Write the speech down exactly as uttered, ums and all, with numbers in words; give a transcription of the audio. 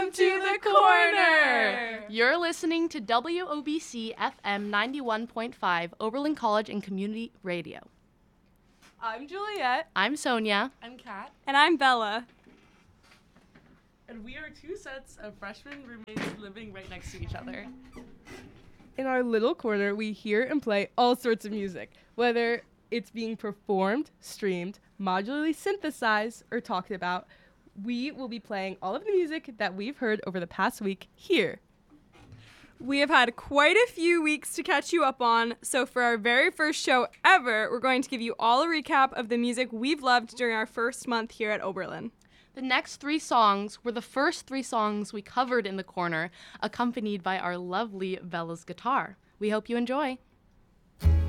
Welcome to the corner! You're listening to W O B C F M ninety-one point five, Oberlin College and Community Radio. I'm Juliet. I'm Sonia. I'm Kat. And I'm Bella. And we are two sets of freshman roommates living right next to each other. In our little corner, we hear and play all sorts of music, whether it's being performed, streamed, modularly synthesized, or talked about. We will be playing all of the music that we've heard over the past week here. We have had quite a few weeks to catch you up on, so for our very first show ever, we're going to give you all a recap of the music we've loved during our first month here at Oberlin. The next three songs were the first three songs we covered in the corner, accompanied by our lovely Bella's guitar. We hope you enjoy.